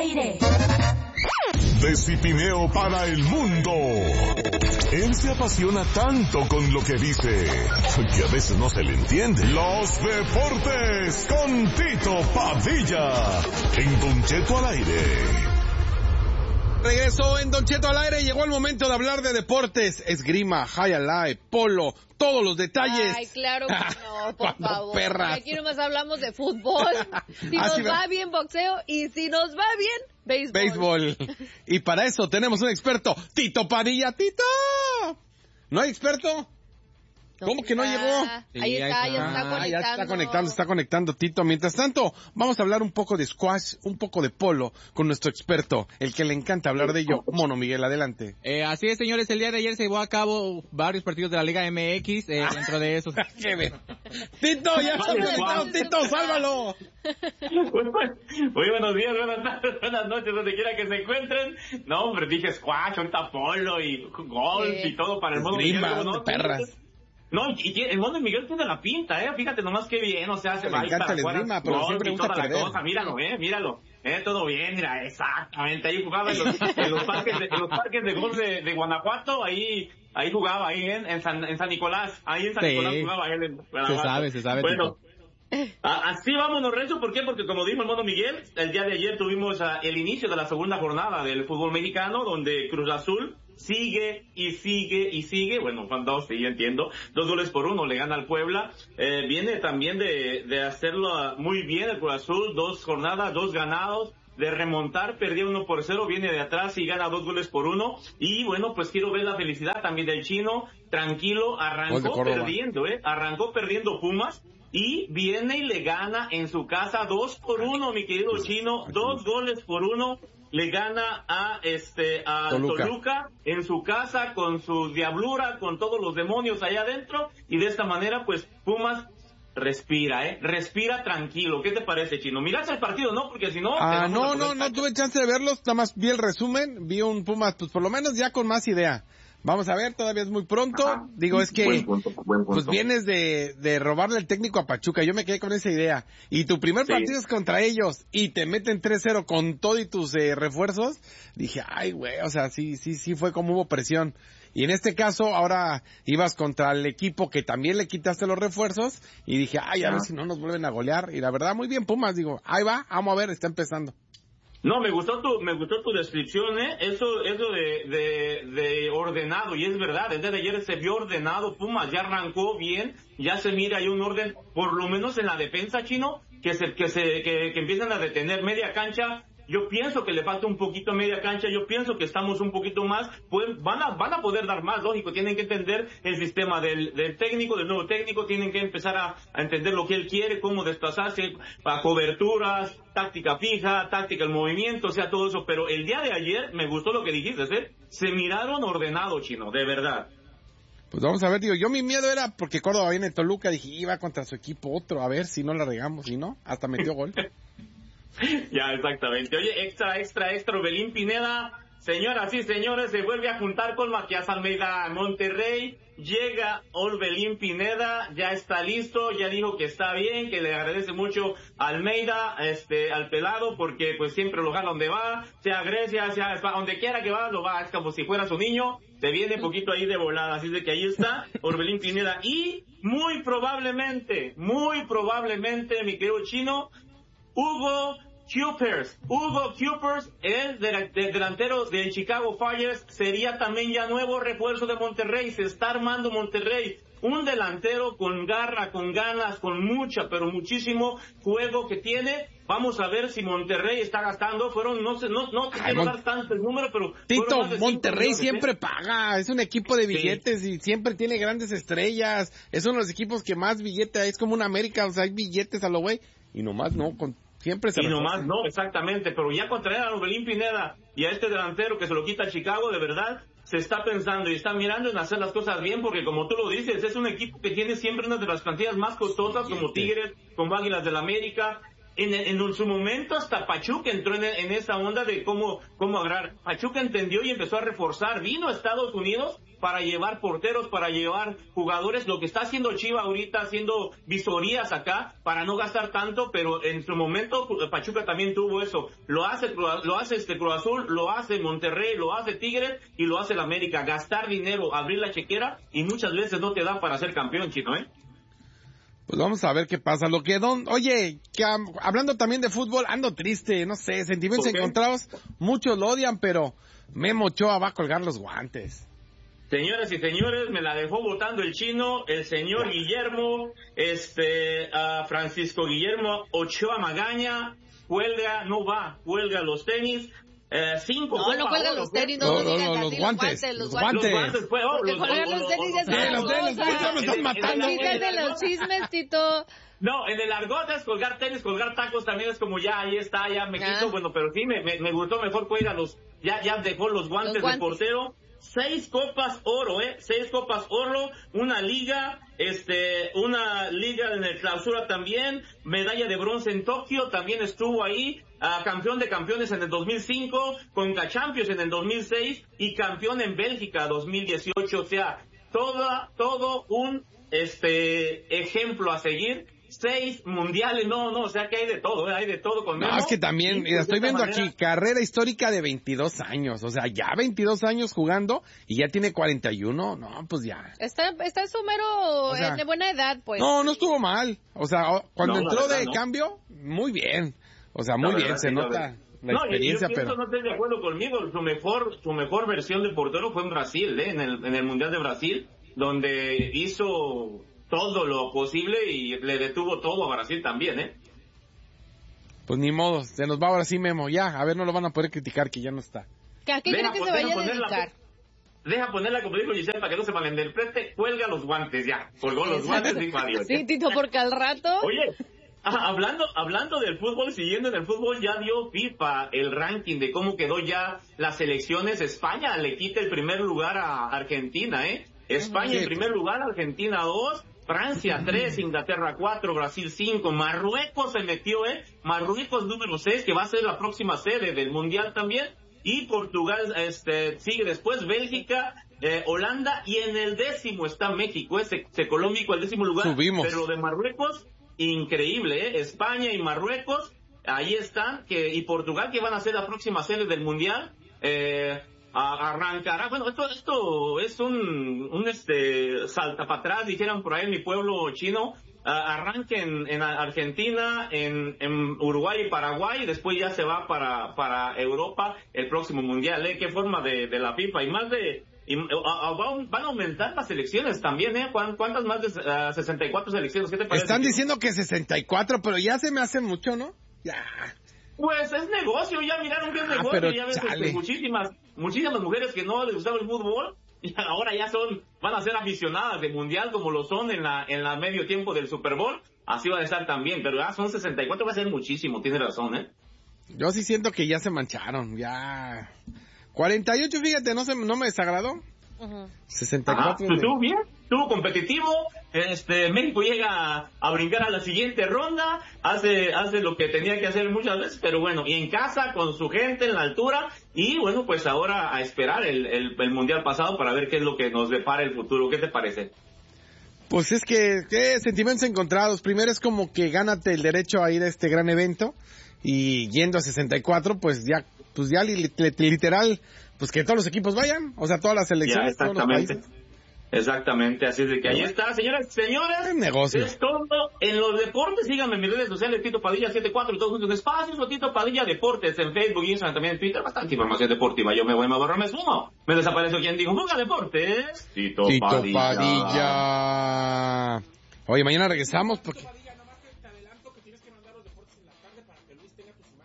aire. De Cipineo para el mundo. Él se apasiona tanto con lo que dice que a veces no se le entiende. Los deportes con Tito Padilla en Don Cheto al aire. Regreso en Don Cheto al aire. Llegó el momento de hablar de deportes, esgrima, high alive, polo, todos los detalles. Ay, claro que no, por favor. Perras. Aquí nomás hablamos de fútbol. Si nos va bien, boxeo. Y si nos va bien, béisbol. Y para eso tenemos un experto, Tito Padilla. ¡Tito! ¿No hay experto? ¿Cómo que no llegó? Ahí está, ya se está conectando. Ya está conectando Tito. Mientras tanto, vamos a hablar un poco de squash, un poco de polo con nuestro experto, el que le encanta hablar de ello. Mono Miguel, adelante. Así es, señores, el día de ayer se llevó a cabo varios partidos de la Liga MX, dentro de esos. Tito, ya está conectado, Tito, sálvalo. Muy buenos días, buenas tardes, buenas noches, donde quiera que se encuentren. No, hombre, dije squash, ahorita polo y golf y todo para el mono Miguel. ¿No? Perras. No, y el mono Miguel tiene la pinta, fíjate nomás qué bien, o sea, se va a ir para afuera, pero siempre gusta toda perder. la cosa, míralo, todo bien, mira, exactamente, ahí jugaba en los parques de golf de Guanajuato, ahí jugaba, ahí en San Nicolás, Nicolás jugaba él en Guanajuato. Se sabe. Bueno, así vámonos, Renzo, ¿por qué? Porque como dijo el mono Miguel, el día de ayer tuvimos el inicio de la segunda jornada del fútbol mexicano, donde Cruz Azul sigue, bueno, van 2 goles-1, le gana al Puebla, viene también de hacerlo muy bien el Cruz Azul, 2 jornadas, 2 ganados, de remontar, perdió 1-0, viene de atrás y gana 2-1, y bueno, pues quiero ver la felicidad también del chino, tranquilo, arrancó perdiendo Pumas, y viene y le gana en su casa 2-1, mi querido chino, 2-1, le gana a Toluca en su casa, con su diablura, con todos los demonios allá adentro, y de esta manera pues Pumas respira tranquilo. ¿Qué te parece, chino? ¿Miraste el partido, no? Porque si no... No tuve chance de verlos, nada más vi el resumen, vi un Pumas, pues por lo menos ya con más idea. Vamos a ver, todavía es muy pronto. Ajá. Digo, es que buen punto. Pues vienes de robarle el técnico a Pachuca. Yo me quedé con esa idea. Y tu primer partido es contra ellos y te meten 3-0 con todo y tus refuerzos. Dije, ay, güey, o sea, sí fue como hubo presión. Y en este caso, ahora ibas contra el equipo que también le quitaste los refuerzos. Y dije, ay, a ver si no nos vuelven a golear. Y la verdad, muy bien, Pumas. Digo, ahí va, vamos a ver, está empezando. No, me gustó tu descripción, eso de ordenado, y es verdad, el día de ayer se vio ordenado, Pumas ya arrancó bien, ya se mira hay un orden, por lo menos en la defensa, chino, que empiezan a detener media cancha. Yo pienso que le falta un poquito media cancha, yo pienso que estamos un poquito más, pues van a poder dar más, lógico, tienen que entender el sistema del nuevo técnico, tienen que empezar a entender lo que él quiere, cómo desplazarse, para coberturas, táctica fija, táctica el movimiento, o sea, todo eso, pero el día de ayer me gustó lo que dijiste, se miraron ordenados, chino, de verdad. Pues vamos a ver, yo mi miedo era porque Córdoba viene Toluca, dije, iba contra su equipo otro, a ver si no la regamos, y no, hasta metió gol. Ya, exactamente. Oye, extra, Orbelín Pineda, señoras y señores, se vuelve a juntar con Matías Almeida a Monterrey, llega Orbelín Pineda, ya está listo, ya dijo que está bien, que le agradece mucho a Almeida, al pelado, porque pues siempre lo gana donde va, sea Grecia, sea donde quiera que va, lo va, es como si fuera su niño, te viene poquito ahí de volada, así de que ahí está Orbelín Pineda, y muy probablemente, mi querido chino, Hugo Cupers, el delantero del Chicago Fire, sería también ya nuevo refuerzo de Monterrey. Se está armando Monterrey. Un delantero con garra, con ganas, con pero muchísimo juego que tiene. Vamos a ver si Monterrey está gastando. No quiero dar tanto el número, pero... Tito, Monterrey siempre paga. Es un equipo de billetes y siempre tiene grandes estrellas. Es uno de los equipos que más billetes hay. Es como una América, o sea, hay billetes a lo güey. Y nomás no, siempre se... Y nomás no, exactamente. Pero ya contraer a Orbelín Pineda y a este delantero que se lo quita a Chicago, de verdad... Se está pensando y está mirando en hacer las cosas bien, porque como tú lo dices, es un equipo que tiene siempre una de las plantillas más costosas, como Tigres, como Águilas del América. en su momento hasta Pachuca entró en esa onda de cómo agarrar. Pachuca entendió y empezó a reforzar. Vino a Estados Unidos para llevar porteros, para llevar jugadores. Lo que está haciendo Chivas ahorita, haciendo visorías acá para no gastar tanto, pero en su momento Pachuca también tuvo eso. Lo hace Cruz Azul, lo hace Monterrey, lo hace Tigres y lo hace el América. Gastar dinero, abrir la chequera y muchas veces no te da para ser campeón, Chino, ¿eh? Pues vamos a ver qué pasa. Oye, que hablando también de fútbol, ando triste, no sé, sentimientos encontrados. Muchos lo odian, pero Memo Ochoa va a colgar los guantes. Señoras y señores, me la dejó votando el Chino, el señor Guillermo, Francisco Guillermo Ochoa Magaña, cuelga los tenis. 5 no cuelgan los tenis, no digan los guantes. Los guantes, pues, porque colgar los tenis es otra cosa. Me están matando. Chiste de los chismes, Tito. No, en el argot es colgar tenis, colgar tacos también es como ya, ahí está, ya me quito, bueno, pero sí me gustó mejor cuelga ya dejó los guantes de portero. 6 copas oro, 6 copas oro, una liga en el clausura también, medalla de bronce en Tokio, también estuvo ahí, campeón de campeones en el 2005, Conca Champions en el 2006 y campeón en Bélgica 2018, o sea, todo un ejemplo a seguir. 6 mundiales, o sea que hay de todo con Memo. No, es que también, estoy viendo aquí, carrera histórica de 22 años, o sea, ya 22 años jugando y ya tiene 41, no, pues ya. Está en su mero, de buena edad, pues. No estuvo mal, o sea, cuando entró de cambio, muy bien, o sea, muy bien, se nota la experiencia, pero... No estoy de acuerdo conmigo, su mejor versión de portero fue en Brasil, en el Mundial de Brasil, donde hizo todo lo posible y le detuvo todo a Brasil también, Pues ni modo, se nos va ahora sí Memo, ya, a ver, no lo van a poder criticar que ya no está. ¿A qué creen que se vaya a dedicar? Deja ponerla como dijo Giselle para que no se malinterprete, cuelga los guantes ya, colgó los guantes y Mario. Sí, Tito, porque al rato... Oye, hablando del fútbol, siguiendo en el fútbol, ya dio FIFA el ranking de cómo quedó ya las selecciones. España le quita el primer lugar a Argentina, España en primer lugar, Argentina 2, Francia 3, Inglaterra 4, Brasil 5, Marruecos se metió, Marruecos número 6, que va a ser la próxima sede del Mundial también, y Portugal sigue después, Bélgica, Holanda, y en el 10º está México, se coló México al 10º lugar. Subimos. Pero de Marruecos, increíble, España y Marruecos, ahí están, y Portugal, que van a ser la próxima sede del Mundial, arrancará, bueno, esto es un salta para atrás, dijeron por ahí en mi pueblo chino, arranque en Argentina, en Uruguay y Paraguay, y después ya se va para Europa el próximo mundial, qué forma de la FIFA, y más van a aumentar las selecciones también, ¿cuántas más de 64 selecciones? ¿Qué te parece? Están diciendo que 64, pero ya se me hace mucho, ¿no? Ya. Pues es negocio, ya miraron que es negocio, pero ya ves muchísimas mujeres que no les gustaba el fútbol, y ahora ya van a ser aficionadas de mundial como lo son en la medio tiempo del Super Bowl, así va a estar también, pero ya son 64, va a ser muchísimo, tiene razón, Yo sí siento que ya se mancharon, ya. 48, fíjate, no me desagradó. 64. Estuvo bien, estuvo competitivo, México llega a brincar a la siguiente ronda, hace lo que tenía que hacer muchas veces, pero bueno, y en casa, con su gente, en la altura, y bueno, pues ahora a esperar el mundial pasado para ver qué es lo que nos depara el futuro. ¿Qué te parece? Pues es que, sentimientos encontrados. Primero es como que gánate el derecho a ir a este gran evento, y yendo a 64, pues ya literal, pues que todos los equipos vayan, o sea, todas las selecciones, todos los países. Exactamente, así es de que ahí está, señoras y señores. Es negocio. Es todo en los deportes. Síganme en mis redes sociales, Tito Padilla 74, y todos juntos en espacios, o Tito Padilla Deportes, en Facebook, Instagram, también en Twitter. Bastante información deportiva. Yo me voy a borrar, me sumo. Me desapareció quien dijo, Fuga Deportes. Tito Padilla. Oye, mañana regresamos porque...